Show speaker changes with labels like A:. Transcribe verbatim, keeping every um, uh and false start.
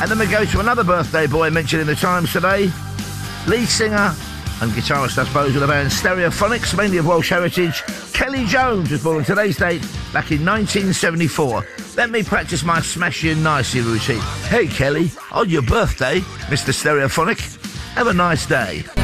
A: And then we go to another birthday boy mentioned in the Times today. Lead singer and guitarist, I suppose, with the band Stereophonics, mainly of Welsh heritage. Kelly Jones was born on today's date back in nineteen seventy-four. Let me practice my Smash You Nicely routine. Hey, Kelly, on your birthday, Mister Stereophonic, have a nice day.